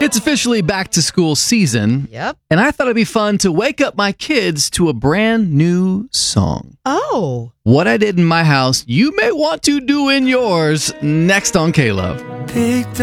It's officially back to school season. Yep. And I thought it'd be fun to wake up my kids to a brand new song. Oh. What I did in my house, you may want to do in yours next on K-Love.